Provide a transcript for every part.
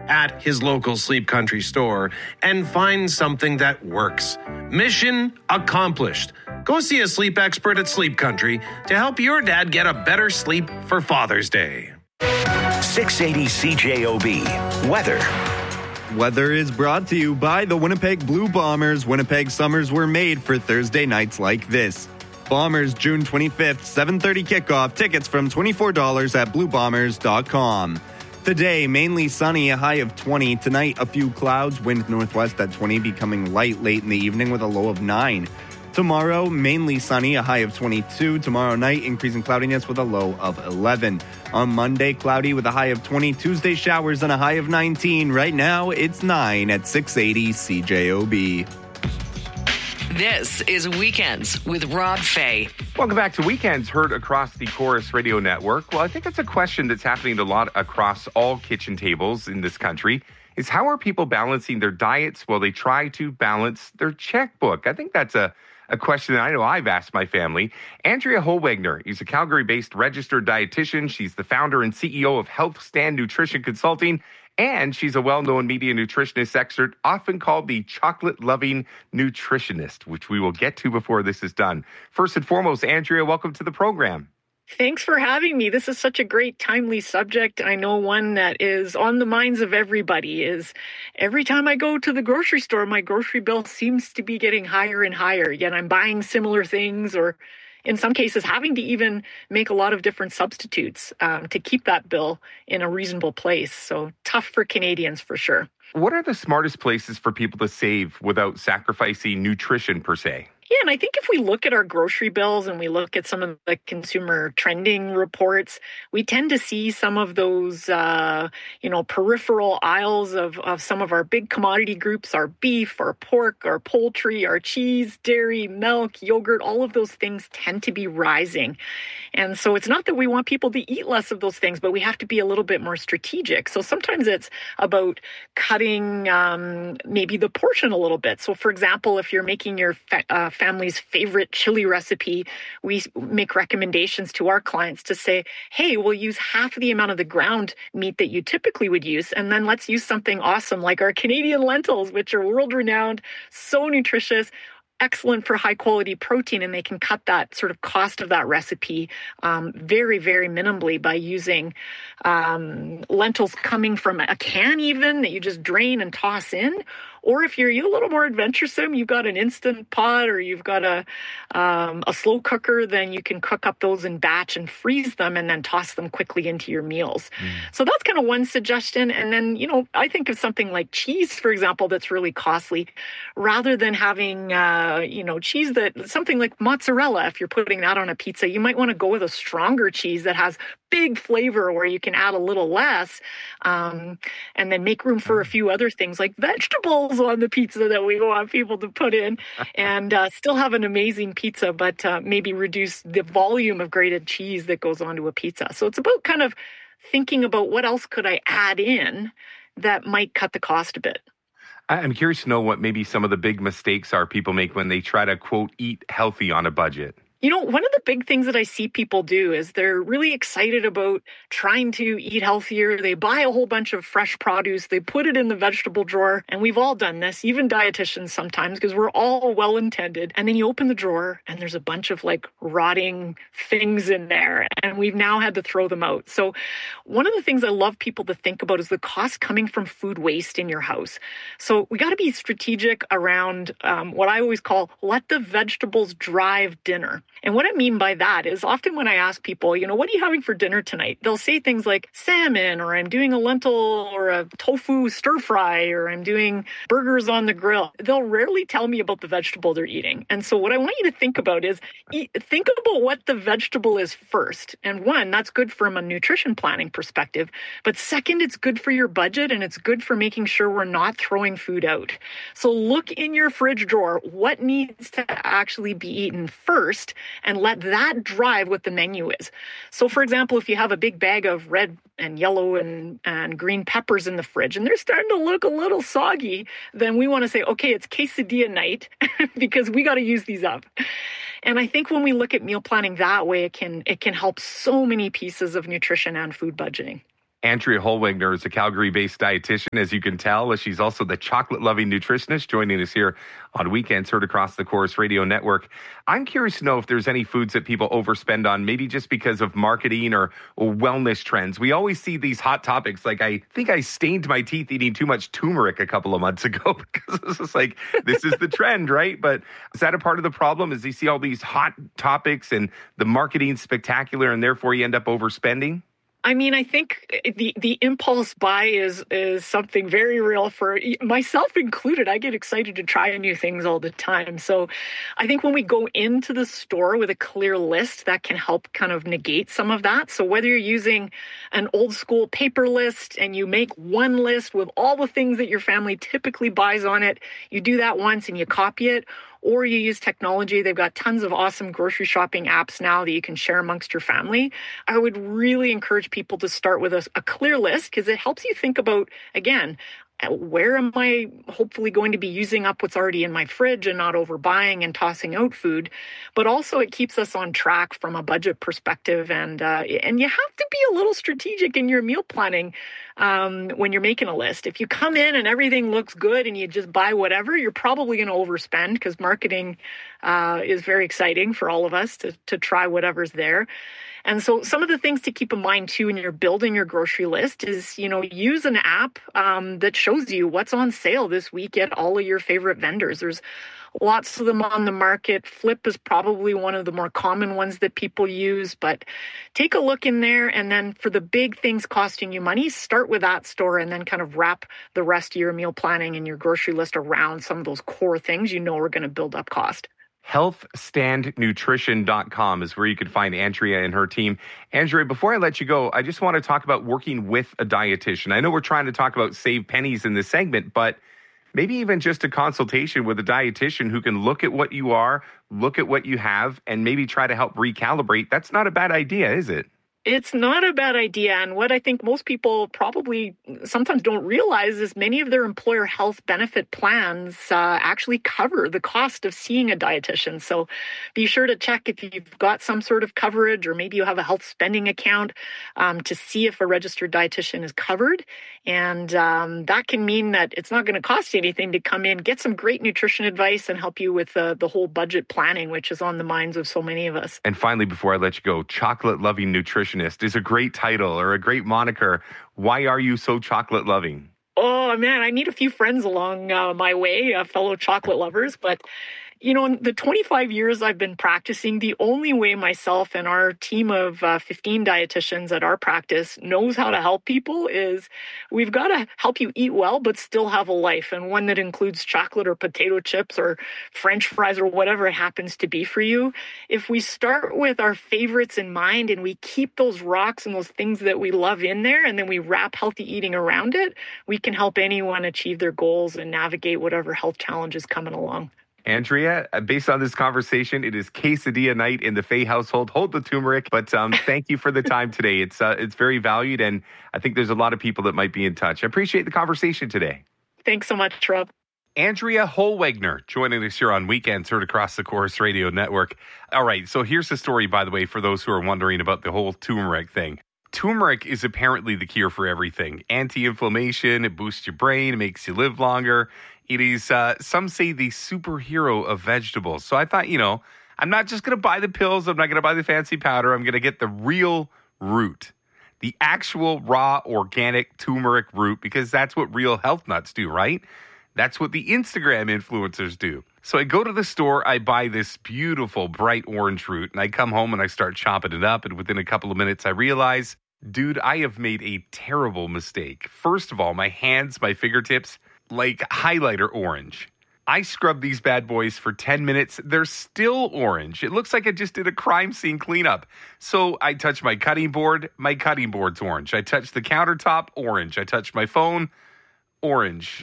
at his local Sleep Country store and find something that works. Mission accomplished. Go see a sleep expert at Sleep Country to help your dad get a better sleep for Father's Day. 680 CJOB. Weather. Weather is brought to you by the Winnipeg Blue Bombers. Winnipeg summers were made for Thursday nights like this. Bombers, June 25th, 7:30 kickoff. Tickets from $24 at bluebombers.com. Today, mainly sunny, a high of 20. Tonight, a few clouds, wind northwest at 20, becoming light late in the evening with a low of 9. Tomorrow, mainly sunny, a high of 22. Tomorrow night, increasing cloudiness with a low of 11. On Monday, cloudy with a high of 20. Tuesday, showers and a high of 19. Right now, it's 9 at 680 CJOB. This is Weekends with Rod Fay. Welcome back to Weekends, heard across the Chorus Radio Network. Well, I think it's a question that's happening a lot across all kitchen tables in this country, is how are people balancing their diets while they try to balance their checkbook? I think that's a question that I know I've asked my family. Andrea Holwegner is a Calgary-based registered dietitian. She's the founder and CEO of Health Stand Nutrition Consulting, and she's a well-known media nutritionist expert, often called the chocolate-loving nutritionist, which we will get to before this is done. First and foremost, Andrea, welcome to the program. Thanks for having me. This is such a great, timely subject. I know one that is on the minds of everybody is every time I go to the grocery store, my grocery bill seems to be getting higher and higher, yet I'm buying similar things or in some cases having to even make a lot of different substitutes to keep that bill in a reasonable place. So tough for Canadians for sure. What are the smartest places for people to save without sacrificing nutrition per se? Yeah, and I think if we look at our grocery bills and we look at some of the consumer trending reports, we tend to see some of those, peripheral aisles of some of our big commodity groups, our beef, our pork, our poultry, our cheese, dairy, milk, yogurt, all of those things tend to be rising. And so it's not that we want people to eat less of those things, but we have to be a little bit more strategic. So sometimes it's about cutting maybe the portion a little bit. So for example, if you're making your family's favorite chili recipe, we make recommendations to our clients to say, hey, we'll use half the amount of the ground meat that you typically would use, and then let's use something awesome like our Canadian lentils, which are world-renowned, so nutritious, excellent for high quality protein, and they can cut that sort of cost of that recipe very, very minimally by using lentils coming from a can even that you just drain and toss in. Or if you're a little more adventuresome, you've got an Instant Pot or you've got a slow cooker, then you can cook up those in batch and freeze them and then toss them quickly into your meals. So that's kind of one suggestion. And then, I think of something like cheese, for example, that's really costly. Rather than having, cheese something like mozzarella, if you're putting that on a pizza, you might want to go with a stronger cheese that has big flavor where you can add a little less and then make room for a few other things like vegetables on the pizza that we want people to put in and still have an amazing pizza, but maybe reduce the volume of grated cheese that goes onto a pizza. So it's about kind of thinking about what else could I add in that might cut the cost a bit. I'm curious to know what maybe some of the big mistakes are people make when they try to, quote, eat healthy on a budget. One of the big things that I see people do is they're really excited about trying to eat healthier. They buy a whole bunch of fresh produce. They put it in the vegetable drawer. And we've all done this, even dietitians sometimes, because we're all well-intended. And then you open the drawer and there's a bunch of rotting things in there. And we've now had to throw them out. So one of the things I love people to think about is the cost coming from food waste in your house. So we got to be strategic around what I always call let the vegetables drive dinner. And what I mean by that is often when I ask people, what are you having for dinner tonight? They'll say things like salmon, or I'm doing a lentil or a tofu stir fry, or I'm doing burgers on the grill. They'll rarely tell me about the vegetable they're eating. And so what I want you to think about is think about what the vegetable is first. And one, that's good from a nutrition planning perspective. But second, it's good for your budget and it's good for making sure we're not throwing food out. So look in your fridge drawer, what needs to actually be eaten first, and let that drive what the menu is. So for example, if you have a big bag of red and yellow and green peppers in the fridge and they're starting to look a little soggy, then we want to say, okay, it's quesadilla night because we got to use these up. And I think when we look at meal planning that way, it can help so many pieces of nutrition and food budgeting. Andrea Holwegner is a Calgary-based dietitian, as you can tell. She's also the chocolate-loving nutritionist joining us here on Weekends, heard across the Corus Radio Network. I'm curious to know if there's any foods that people overspend on, maybe just because of marketing or wellness trends. We always see these hot topics, like I think I stained my teeth eating too much turmeric a couple of months ago because it's just like, this is the trend, right? But is that a part of the problem? Is you see all these hot topics and the marketing spectacular and therefore you end up overspending? I mean, I think the impulse buy is something very real for myself included. I get excited to try new things all the time. So I think when we go into the store with a clear list, that can help kind of negate some of that. So whether you're using an old school paper list and you make one list with all the things that your family typically buys on it, you do that once and you copy it. Or you use technology. They've got tons of awesome grocery shopping apps now that you can share amongst your family. I would really encourage people to start with a clear list because it helps you think about, again, where am I hopefully going to be using up what's already in my fridge and not overbuying and tossing out food? But also it keeps us on track from a budget perspective. And you have to be a little strategic in your meal planning when you're making a list. If you come in and everything looks good and you just buy whatever, you're probably going to overspend because marketing is very exciting for all of us to try whatever's there. And so some of the things to keep in mind too when you're building your grocery list is, use an app that shows you what's on sale this week at all of your favorite vendors. There's lots of them on the market. Flip is probably one of the more common ones that people use, but take a look in there. And then for the big things costing you money, start with that store and then kind of wrap the rest of your meal planning and your grocery list around some of those core things are going to build up cost. Healthstandnutrition.com is where you can find Andrea and her team. Andrea, before I let you go, I just want to talk about working with a dietitian. I know we're trying to talk about save pennies in this segment, but maybe even just a consultation with a dietitian who can look at what you are, look at what you have, and maybe try to help recalibrate. That's not a bad idea, is it? It's not a bad idea. And what I think most people probably sometimes don't realize is many of their employer health benefit plans actually cover the cost of seeing a dietitian. So be sure to check if you've got some sort of coverage or maybe you have a health spending account to see if a registered dietitian is covered. And that can mean that it's not going to cost you anything to come in, get some great nutrition advice and help you with the whole budget planning, which is on the minds of so many of us. And finally, before I let you go, Chocolate Loving Nutritionist is a great title or a great moniker. Why are you so chocolate loving? Oh, man, I need a few friends along my way, fellow chocolate lovers. But, in the 25 years I've been practicing, the only way myself and our team of 15 dietitians at our practice knows how to help people is we've got to help you eat well, but still have a life, and one that includes chocolate or potato chips or French fries or whatever it happens to be for you. If we start with our favorites in mind and we keep those rocks and those things that we love in there, and then we wrap healthy eating around it, we can help anyone achieve their goals and navigate whatever health challenge is coming along. Andrea, based on this conversation, it is quesadilla night in the Fay household. Hold the turmeric, but thank you for the time today. It's very valued, and I think there's a lot of people that might be in touch. I appreciate the conversation today. Thanks so much, Rob. Andrea Holwegner joining us here on Weekends, heard across the Corus Radio Network. All right, so here's the story, by the way, for those who are wondering about the whole turmeric thing. Turmeric is apparently the cure for everything. Anti-inflammation, it boosts your brain, it makes you live longer. It is, some say, the superhero of vegetables. So I thought, I'm not just going to buy the pills. I'm not going to buy the fancy powder. I'm going to get the real root, the actual raw organic turmeric root, because that's what real health nuts do, right? That's what the Instagram influencers do. So I go to the store, I buy this beautiful bright orange root, and I come home and I start chopping it up. And within a couple of minutes, I realize, dude, I have made a terrible mistake. First of all, my hands, my fingertips, like highlighter orange. I scrub these bad boys for 10 minutes. They're still orange. It looks like I just did a crime scene cleanup. So I touch my cutting board's orange. I touch the countertop, orange. I touch my phone, orange.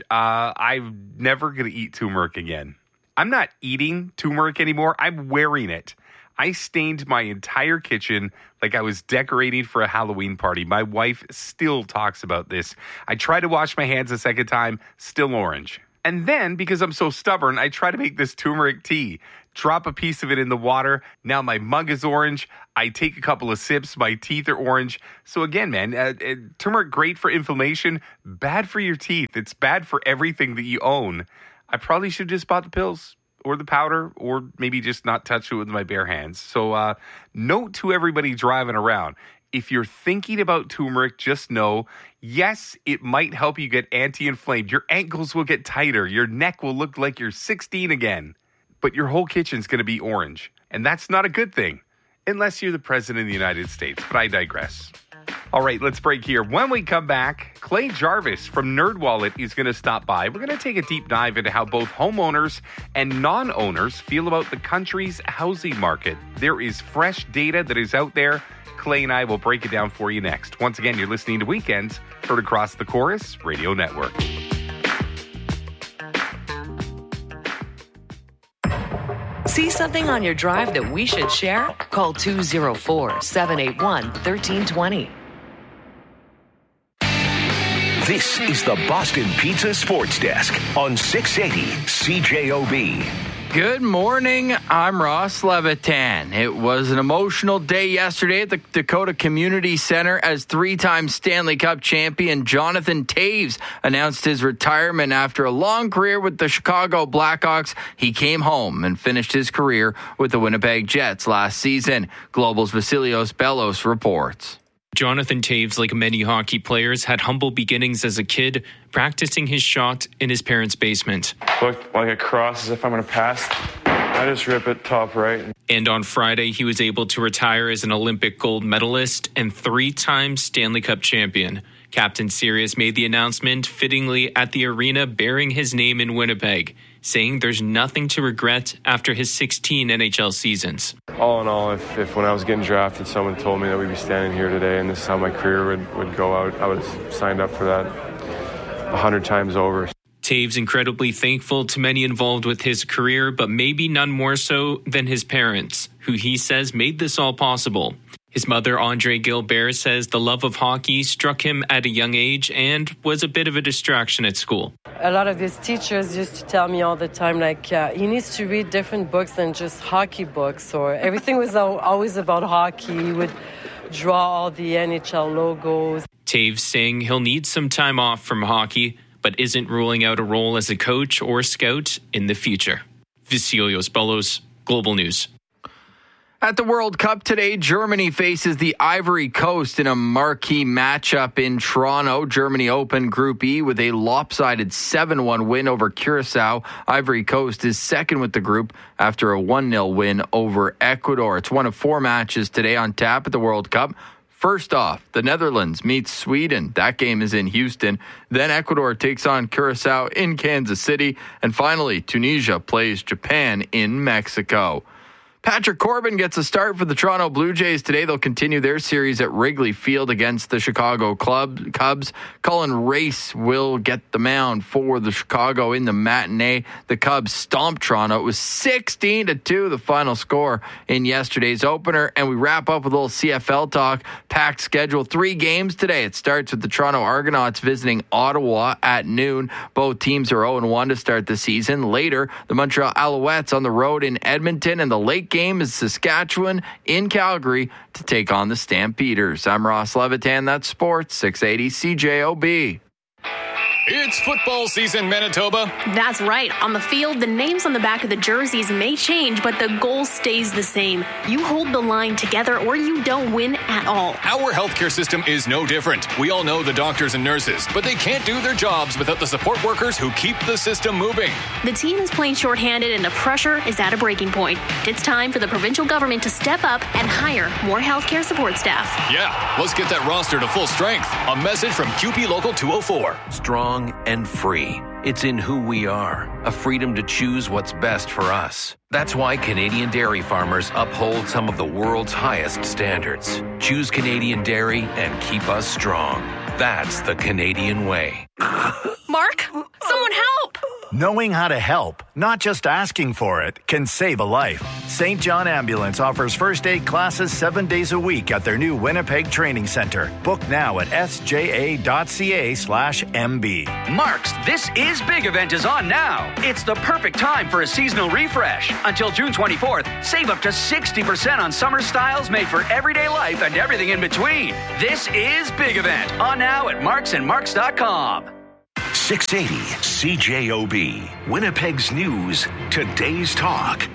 I'm never going to eat turmeric again. I'm not eating turmeric anymore. I'm wearing it. I stained my entire kitchen like I was decorating for a Halloween party. My wife still talks about this. I try to wash my hands a second time, still orange. And then, because I'm so stubborn, I try to make this turmeric tea. drop a piece of it in the water. Now my mug is orange. I take a couple of sips. My teeth are orange. So again, man, turmeric, great for inflammation, bad for your teeth. It's bad for everything that you own. I probably should have just bought the pills or the powder, or maybe just not touch it with my bare hands. So note to everybody driving around, if you're thinking about turmeric, just know, yes, it might help you get anti-inflamed. Your ankles will get tighter. Your neck will look like you're 16 again. But your whole kitchen's going to be orange. And that's not a good thing, unless you're the president of the United States. But I digress. All right, let's break here. When we come back, Clay Jarvis from NerdWallet is going to stop by. We're going to take a deep dive into how both homeowners and non-owners feel about the country's housing market. There is fresh data that is out there. Clay and I will break it down for you next. Once again, you're listening to Weekends, heard across the Chorus Radio Network. See something on your drive that we should share? Call 204-781-1320. This is the Boston Pizza Sports Desk on 680 CJOB. Good morning, I'm Ross Levitan. It was an emotional day yesterday at the Dakota Community Center as three-time Stanley Cup champion Jonathan Toews announced his retirement after a long career with the Chicago Blackhawks. He came home and finished his career with the Winnipeg Jets last season. Global's Vasilios Bellos reports. Jonathan Toews, like many hockey players, had humble beginnings as a kid, practicing his shot in his parents' basement. Look like a cross as if I'm going to pass. I just rip it top right. And on Friday, he was able to retire as an Olympic gold medalist and three-time Stanley Cup champion. Captain Sirius made the announcement fittingly at the arena bearing his name in Winnipeg, saying there's nothing to regret after his 16 NHL seasons. All in all, if when I was getting drafted, someone told me that we'd be standing here today and this is how my career would go out, I would have signed up for that 100 times over. Toews incredibly thankful to many involved with his career, but maybe none more so than his parents, who he says made this all possible. His mother, Andre Gilbert, says the love of hockey struck him at a young age and was a bit of a distraction at school. A lot of his teachers used to tell me all the time, he needs to read different books than just hockey books, or everything was always about hockey. He would draw all the NHL logos. Toews saying he'll need some time off from hockey, but isn't ruling out a role as a coach or scout in the future. Vasilios Bellos, Global News. At the World Cup today, Germany faces the Ivory Coast in a marquee matchup in Toronto. Germany opened Group E with a lopsided 7-1 win over Curacao. Ivory Coast is second with the group after a 1-0 win over Ecuador. It's one of four matches today on tap at the World Cup. First off, the Netherlands meets Sweden. That game is in Houston. Then Ecuador takes on Curacao in Kansas City. And finally, Tunisia plays Japan in Mexico. Patrick Corbin gets a start for the Toronto Blue Jays today. They'll continue their series at Wrigley Field against the Chicago Cubs. Cullen Race will get the mound for the Chicago in the matinee. The Cubs stomped Toronto. It was 16-2, the final score in yesterday's opener. And we wrap up with a little CFL talk. Packed schedule, 3 games today. It starts with the Toronto Argonauts visiting Ottawa at noon. Both teams are 0-1 to start the season. Later, the Montreal Alouettes on the road in Edmonton, and the late game is Saskatchewan in Calgary to take on the Stampeders. I'm Ross Levitan. That's Sports 680 CJOB. It's football season, Manitoba. That's right. On the field, the names on the back of the jerseys may change, but the goal stays the same. You hold the line together or you don't win at all. Our healthcare system is no different. We all know the doctors and nurses, but they can't do their jobs without the support workers who keep the system moving. The team is playing shorthanded and the pressure is at a breaking point. It's time for the provincial government to step up and hire more healthcare support staff. Yeah, let's get that roster to full strength. A message from QP Local 204. Strong and free. It's in who we are, a freedom to choose what's best for us. That's why Canadian dairy farmers uphold some of the world's highest standards. Choose Canadian dairy and keep us strong. That's the Canadian way. Mark, someone help! Knowing how to help, not just asking for it, can save a life. St. John Ambulance offers first aid classes 7 days a week at their new Winnipeg Training Center. Book now at sja.ca/MB. Mark's This Is Big event is on now. It's the perfect time for a seasonal refresh. Until June 24th, save up to 60% on summer styles made for everyday life and everything in between. This Is Big event on now at marksandmarks.com. 680 CJOB, Winnipeg's News, Today's Talk.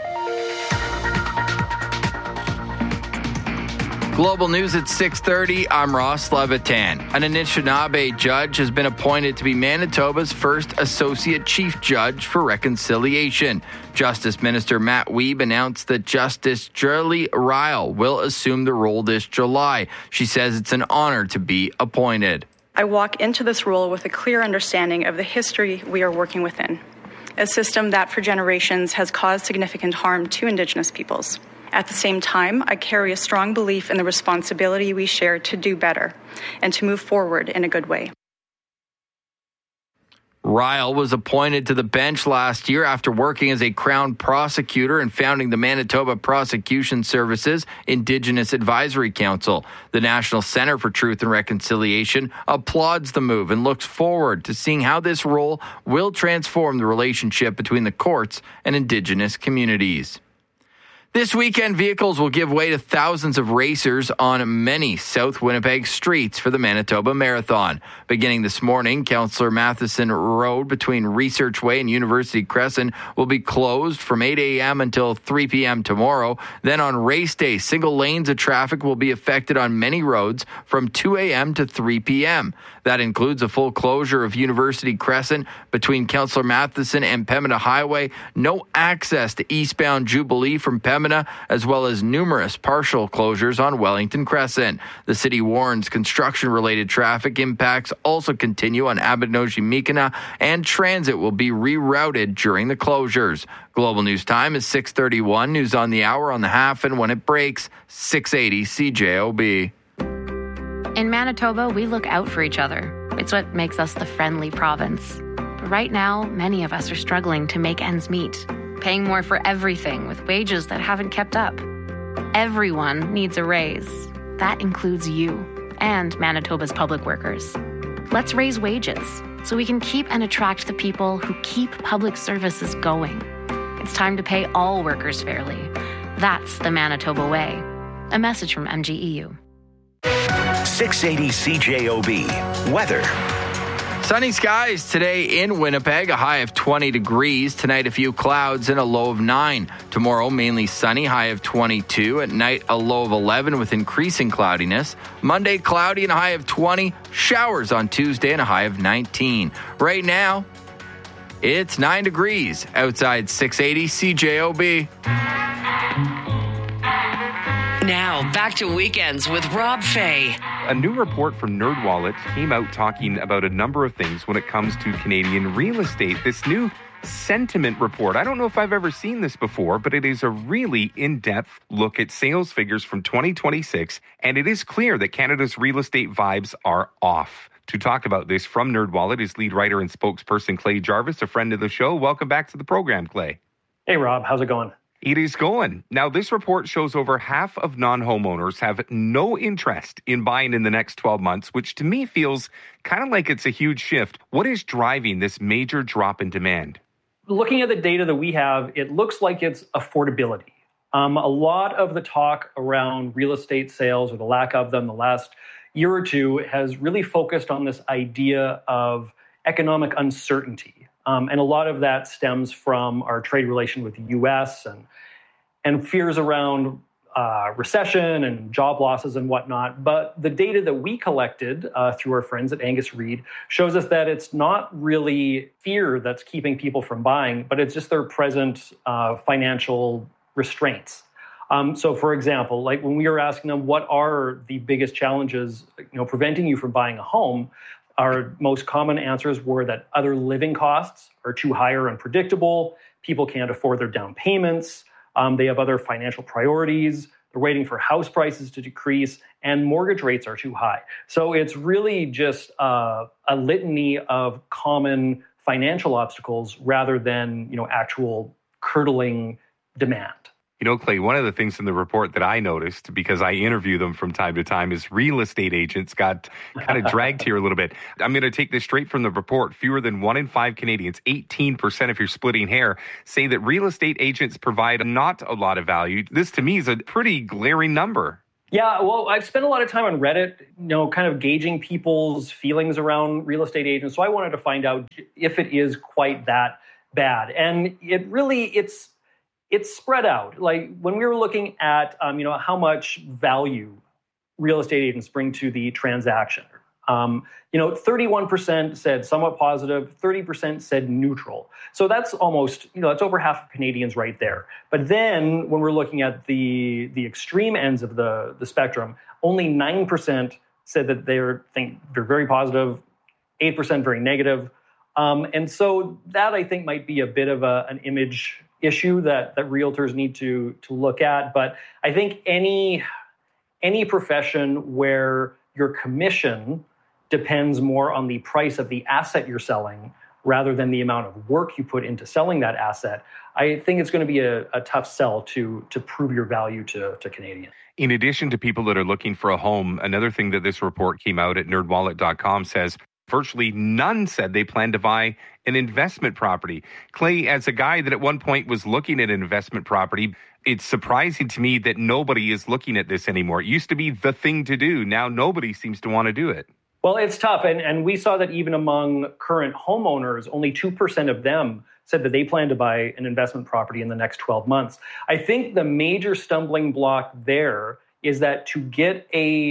Global News at 6:30. I'm Ross Levitan. An Anishinaabe judge has been appointed to be Manitoba's first Associate Chief Judge for Reconciliation. Justice Minister Matt Wiebe announced that Justice Julie Ryle will assume the role this July. She says it's an honor to be appointed. I walk into this role with a clear understanding of the history we are working within, a system that for generations has caused significant harm to Indigenous peoples. At the same time, I carry a strong belief in the responsibility we share to do better and to move forward in a good way. Ryle was appointed to the bench last year after working as a Crown prosecutor and founding the Manitoba Prosecution Services Indigenous Advisory Council. The National Centre for Truth and Reconciliation applauds the move and looks forward to seeing how this role will transform the relationship between the courts and Indigenous communities. This weekend, vehicles will give way to thousands of racers on many South Winnipeg streets for the Manitoba Marathon. Beginning this morning, Councillor Matheson Road between Research Way and University Crescent will be closed from 8 a.m. until 3 p.m. tomorrow. Then on race day, single lanes of traffic will be affected on many roads from 2 a.m. to 3 p.m. That includes a full closure of University Crescent between Councillor Matheson and Pembina Highway, no access to eastbound Jubilee from Pembina, as well as numerous partial closures on Wellington Crescent. The city warns construction-related traffic impacts also continue on Abinogi-Mikina, and transit will be rerouted during the closures. Global News Time is 6:31. News on the hour, on the half, and when it breaks, 680 CJOB. In Manitoba, we look out for each other. It's what makes us the friendly province. But right now, many of us are struggling to make ends meet, paying more for everything with wages that haven't kept up. Everyone needs a raise. That includes you and Manitoba's public workers. Let's raise wages so we can keep and attract the people who keep public services going. It's time to pay all workers fairly. That's the Manitoba way. A message from MGEU. 680 CJOB. Weather. Sunny skies today in Winnipeg, a high of 20 degrees. Tonight, a few clouds and a low of 9. Tomorrow, mainly sunny, high of 22. At night, a low of 11 with increasing cloudiness. Monday, cloudy and a high of 20. Showers on Tuesday and a high of 19. Right now, it's 9 degrees outside 680 CJOB. Now, back to Weekends with Rob Fay. A new report from NerdWallet came out talking about a number of things when it comes to Canadian real estate. This new sentiment report, I don't know if I've ever seen this before, but it is a really in-depth look at sales figures from 2026, and it is clear that Canada's real estate vibes are off. To talk about this from NerdWallet is lead writer and spokesperson Clay Jarvis, a friend of the show. Welcome back to the program, Clay. Hey, Rob. How's it going? It is going. Now, this report shows over half of non-homeowners have no interest in buying in the next 12 months, which to me feels kind of like it's a huge shift. What is driving this major drop in demand? Looking at the data that we have, it looks like it's affordability. A lot of the talk around real estate sales, or the lack of them, the last year or two has really focused on this idea of economic uncertainty. And a lot of that stems from our trade relation with the U.S. and fears around recession and job losses and whatnot. But the data that we collected through our friends at Angus Reid shows us that it's not really fear that's keeping people from buying, but it's just their present financial restraints. So, for example, like when we were asking them what are the biggest challenges, preventing you from buying a home, our most common answers were that other living costs are too high or unpredictable. People can't afford their down payments. They have other financial priorities. They're waiting for house prices to decrease, and mortgage rates are too high. So it's really just a litany of common financial obstacles rather than, actual curdling demand. Clay, one of the things in the report that I noticed, because I interview them from time to time, is real estate agents got kind of dragged here a little bit. I'm going to take this straight from the report. Fewer than 1 in 5 Canadians, 18% if you're splitting hair, say that real estate agents provide not a lot of value. This, to me, is a pretty glaring number. Yeah, well, I've spent a lot of time on Reddit, kind of gauging people's feelings around real estate agents. So I wanted to find out if it is quite that bad. And it's spread out. Like when we were looking at, how much value real estate agents bring to the transaction, 31% said somewhat positive, 30% said neutral. So that's almost, that's over half of Canadians right there. But then when we're looking at the extreme ends of the spectrum, only 9% said that they're very positive, 8% very negative. And so that I think might be a bit of an image issue that realtors need to look at. But I think any profession where your commission depends more on the price of the asset you're selling rather than the amount of work you put into selling that asset, I think it's going to be a tough sell to prove your value to Canadians. In addition to people that are looking for a home, another thing that this report came out at nerdwallet.com says virtually none said they plan to buy an investment property. Clay, as a guy that at one point was looking at an investment property, it's surprising to me that nobody is looking at this anymore. It used to be the thing to do. Now nobody seems to want to do it. Well, it's tough. And we saw that even among current homeowners, only 2% of them said that they plan to buy an investment property in the next 12 months. I think the major stumbling block there is that to get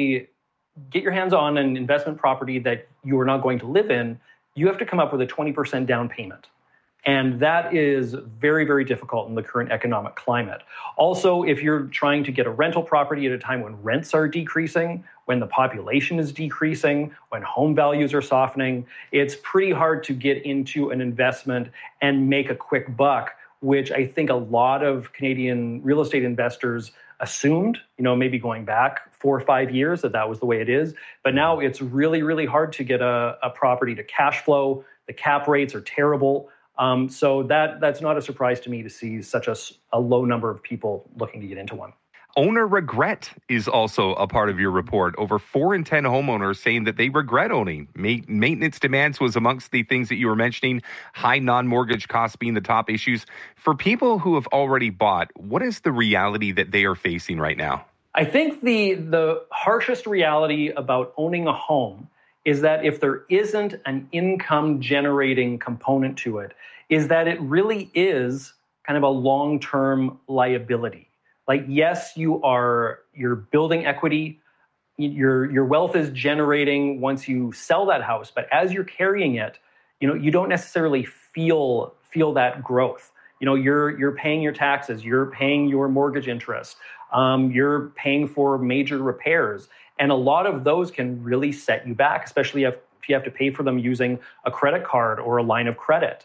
your hands on an investment property that you are not going to live in, you have to come up with a 20% down payment. And that is very, very difficult in the current economic climate. Also, if you're trying to get a rental property at a time when rents are decreasing, when the population is decreasing, when home values are softening, it's pretty hard to get into an investment and make a quick buck, which I think a lot of Canadian real estate investors assumed, maybe going back 4 or 5 years that was the way it is. But now it's really, really hard to get a property to cash flow. The cap rates are terrible. So that's not a surprise to me to see such a low number of people looking to get into one. Owner regret is also a part of your report. Over 4 in 10 homeowners saying that they regret owning. Maintenance demands was amongst the things that you were mentioning, high non-mortgage costs being the top issues. For people who have already bought, what is the reality that they are facing right now? I think the harshest reality about owning a home is that if there isn't an income generating component to it, is that it really is kind of a long-term liability. Like, yes, you're building equity, your wealth is generating once you sell that house, but as you're carrying it, you don't necessarily feel that growth. You're paying your taxes, you're paying your mortgage interest, you're paying for major repairs, and a lot of those can really set you back, especially if you have to pay for them using a credit card or a line of credit.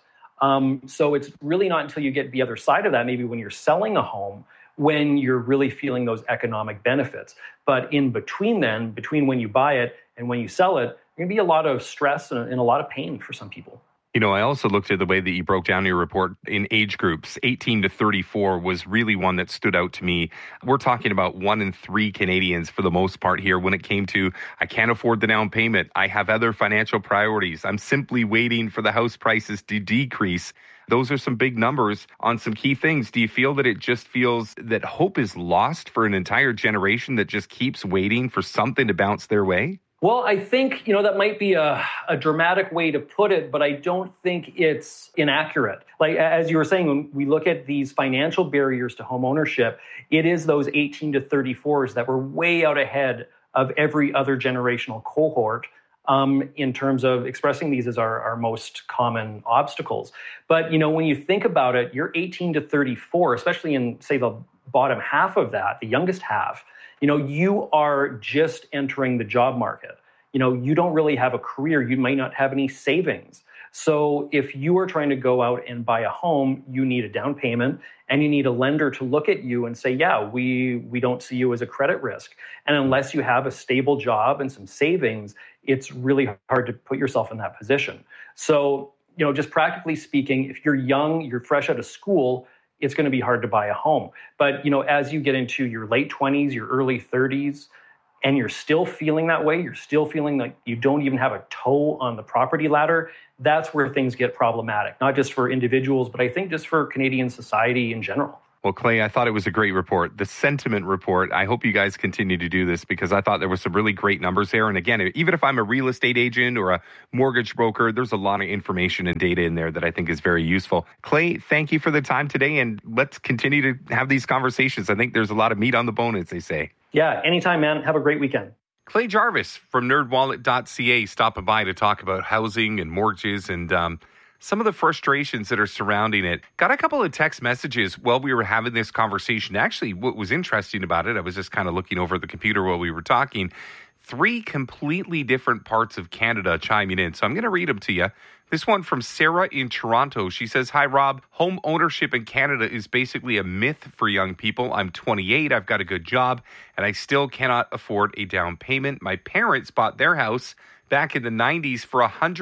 So it's really not until you get the other side of that, maybe when you're selling a home, when you're really feeling those economic benefits. But in between when you buy it and when you sell it, there can be a lot of stress and a lot of pain for some people. I also looked at the way that you broke down your report in age groups. 18 to 34 was really one that stood out to me. We're talking about 1 in 3 Canadians for the most part here when it came to, I can't afford the down payment. I have other financial priorities. I'm simply waiting for the house prices to decrease. Those are some big numbers on some key things. Do you feel that it just feels that hope is lost for an entire generation that just keeps waiting for something to bounce their way? Well, I think, that might be a dramatic way to put it, but I don't think it's inaccurate. Like, as you were saying, when we look at these financial barriers to home ownership, it is those 18 to 34s that were way out ahead of every other generational cohort in terms of expressing these as our most common obstacles. But, when you think about it, you're 18 to 34, especially in, say, the bottom half of that, the youngest half, you are just entering the job market. You don't really have a career. You might not have any savings. So if you are trying to go out and buy a home, you need a down payment and you need a lender to look at you and say, yeah, we don't see you as a credit risk. And unless you have a stable job and some savings, it's really hard to put yourself in that position. So, just practically speaking, if you're young, you're fresh out of school, it's going to be hard to buy a home. But, as you get into your late 20s, your early 30s, and you're still feeling that way, you're still feeling like you don't even have a toe on the property ladder, that's where things get problematic, not just for individuals, but I think just for Canadian society in general. Well, Clay, I thought it was a great report. The sentiment report, I hope you guys continue to do this because I thought there were some really great numbers there. And again, even if I'm a real estate agent or a mortgage broker, there's a lot of information and data in there that I think is very useful. Clay, thank you for the time today, and let's continue to have these conversations. I think there's a lot of meat on the bone, as they say. Yeah, anytime, man. Have a great weekend. Clay Jarvis from nerdwallet.ca stopping by to talk about housing and mortgages and some of the frustrations that are surrounding it. Got a couple of text messages while we were having this conversation. Actually, what was interesting about it, I was just kind of looking over the computer while we were talking. 3 completely different parts of Canada chiming in. So I'm going to read them to you. This one from Sarah in Toronto. She says, "Hi, Rob. Home ownership in Canada is basically a myth for young people. I'm 28. I've got a good job, and I still cannot afford a down payment. My parents bought their house back in the 90s for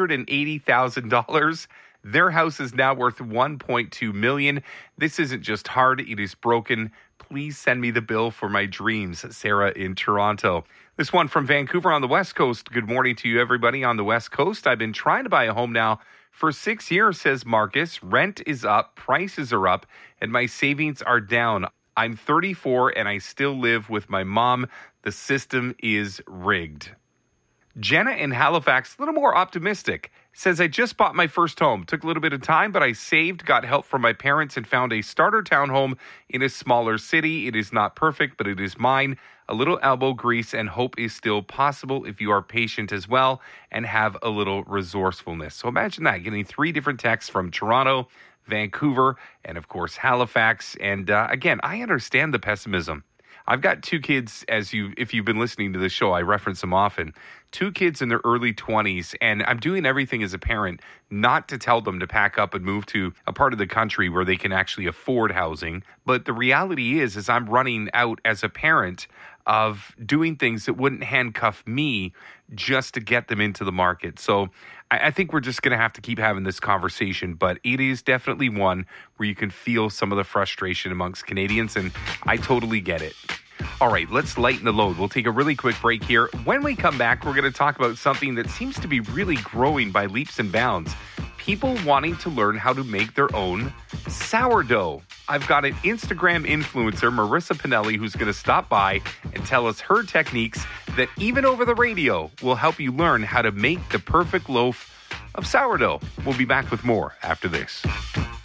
$180,000. Their house is now worth $1.2 million. This isn't just hard, it is broken. Please send me the bill for my dreams." Sarah in Toronto. This one from Vancouver on the West Coast. "Good morning to you, everybody on the West Coast. I've been trying to buy a home now for 6 years," says Marcus. "Rent is up, prices are up, and my savings are down. I'm 34 and I still live with my mom. The system is rigged." Jenna in Halifax, a little more optimistic, says, "I just bought my first home. Took a little bit of time, but I saved, got help from my parents, and found a starter townhome in a smaller city. It is not perfect, but it is mine. A little elbow grease and hope is still possible if you are patient as well and have a little resourcefulness." So imagine that, getting 3 different texts from Toronto, Vancouver, and of course Halifax. And again, I understand the pessimism. I've got 2 kids, if you've been listening to the show, I reference them often. 2 kids in their early 20s, and I'm doing everything as a parent not to tell them to pack up and move to a part of the country where they can actually afford housing. But the reality is I'm running out as a parent of doing things that wouldn't handcuff me just to get them into the market. So I think we're just going to have to keep having this conversation, but it is definitely one where you can feel some of the frustration amongst Canadians, and I totally get it. All right, let's lighten the load. We'll take a really quick break here. When we come back, we're going to talk about something that seems to be really growing by leaps and bounds. People wanting to learn how to make their own sourdough. I've got an Instagram influencer, Marissa Pinelli, who's going to stop by and tell us her techniques that even over the radio will help you learn how to make the perfect loaf of sourdough. We'll be back with more after this.